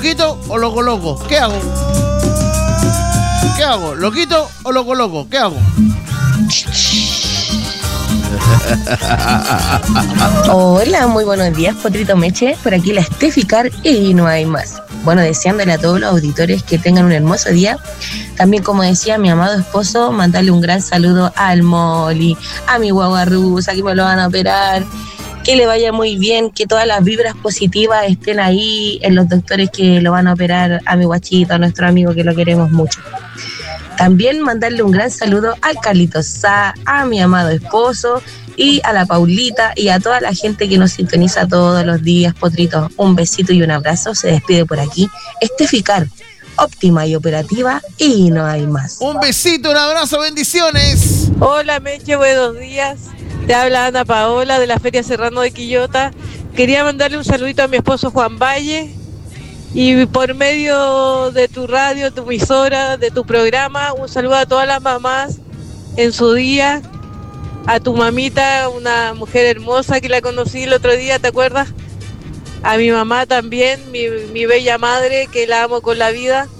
quito o lo coloco? ¿Qué hago? ¿Qué hago? ¿Lo quito o lo coloco? ¿Qué hago? Hola, muy buenos días, Potrito Meche. Por aquí la Esteficar y no hay más. Bueno, deseándole a todos los auditores que tengan un hermoso día. También, como decía mi amado esposo, mandarle un gran saludo al Moli, a mi guagua rusa, que me lo van a operar. Que le vaya muy bien, que todas las vibras positivas estén ahí en los doctores que lo van a operar, a mi guachito, a nuestro amigo que lo queremos mucho. También mandarle un gran saludo al Carlitos Sá, a mi amado esposo y a la Paulita y a toda la gente que nos sintoniza todos los días, Potrito. Un besito y un abrazo. Se despide por aquí Esteficar, óptima y operativa y no hay más. Un besito, un abrazo, bendiciones. Hola Meche, buenos días. Te habla Ana Paola de la Feria Serrano de Quillota. Quería mandarle un saludito a mi esposo Juan Valle y por medio de tu radio, tu emisora, de tu programa, un saludo a todas las mamás en su día, a tu mamita, una mujer hermosa que la conocí el otro día, ¿te acuerdas? A mi mamá también, mi bella madre, que la amo con la vida.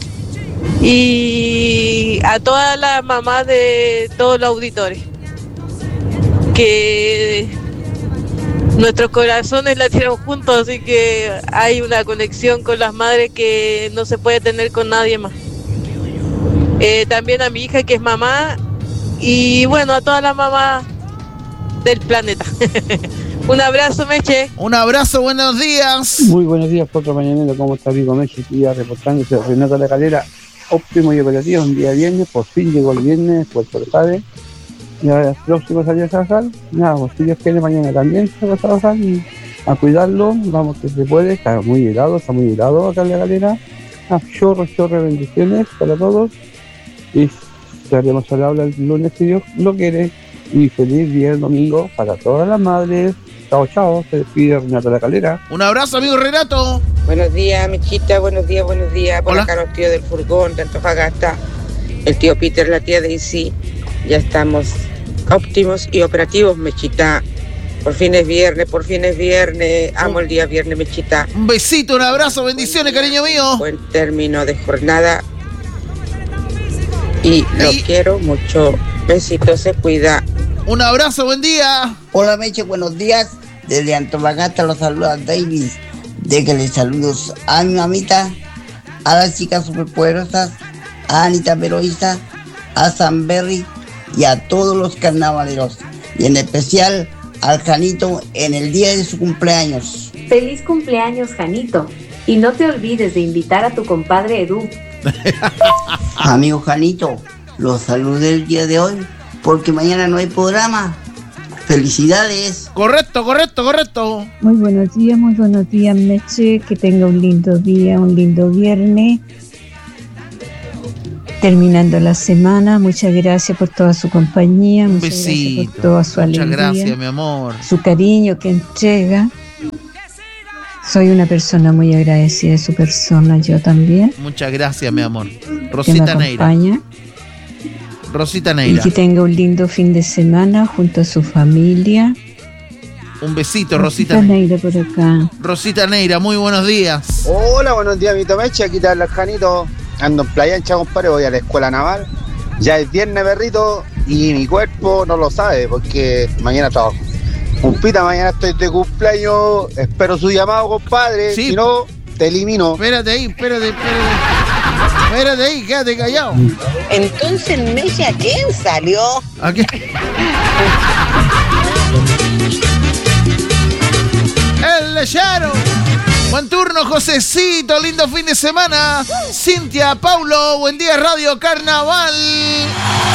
Y a todas las mamás de todos los auditores. Que nuestros corazones latieron juntos, así que hay una conexión con las madres que no se puede tener con nadie más. También a mi hija que es mamá y bueno, a todas las mamás del planeta. Un abrazo, Meche. Un abrazo, buenos días. Muy buenos días, Potro Mañanero. ¿Cómo está, amigo Meche? Aquí ya reportándose de Renato La Calera. Óptimo y operativo, un día viernes. Por fin llegó el viernes, Puerto del Padre. Y ahora el próximo salir a trabajar. Nada, pues si Dios quiere, mañana también se va a trabajar y a cuidarlo. Vamos que se puede. Está muy helado acá en La Calera. Chorro de bendiciones para todos. Y estaremos al habla el lunes si Dios lo quiere. Y feliz día el domingo para todas las madres. Chao, chao. Se despide Renato La Calera. Un abrazo, amigo Renato. Buenos días, Mechita. Buenos días. Por Hola. acá los tíos del furgón de Antofagasta. El tío Peter, la tía Daisy. Ya estamos óptimos y operativos, Mechita. Por fin es viernes. Amo el día viernes, Mechita. Un besito, un abrazo, bendiciones, cariño mío. Buen término de jornada. Y lo quiero mucho. Besitos, se cuida. Un abrazo, buen día. Hola Meche, buenos días. Desde Antofagasta los saluda Davis. Déjenle saludos a mi mamita, a las chicas superpoderosas, a Anita Peroísta, a Sanberry y a todos los carnavaleros. Y en especial al Janito en el día de su cumpleaños. Feliz cumpleaños, Janito. Y no te olvides de invitar a tu compadre Edu. Amigo Janito, los saludé el día de hoy porque mañana no hay programa. ¡Felicidades! Correcto. Muy buenos días, Meche. Que tenga un lindo día, un lindo viernes. Terminando la semana, muchas gracias por toda su compañía, Un muchas besito. gracias por toda su alegría, Muchas gracias, mi amor. su cariño que entrega. Soy una persona muy agradecida de su persona, yo también. Muchas gracias, mi amor. Que me Rosita Neira. acompaña. Rosita Y Neira. que tenga un lindo fin de semana junto a su familia. Un besito, Rosita Neira Neira. por acá. Rosita Neira, muy buenos días. Hola, buenos días, mi Meche. Aquí te habla el Janito. Ando en Playa Ancha, compadre. Voy a la escuela naval. Ya es viernes, perrito. Y mi cuerpo no lo sabe porque mañana trabajo. Cumpita, mañana estoy de cumpleaños. Espero su llamado, compadre. Sí. Si no, te elimino. Espérate ahí, quédate callado. Entonces, Meche, ¿a quién salió? ¿A qué? El lechero. Buen turno, Josecito, lindo fin de semana. Cintia, Paulo, buen día, Radio Carnaval.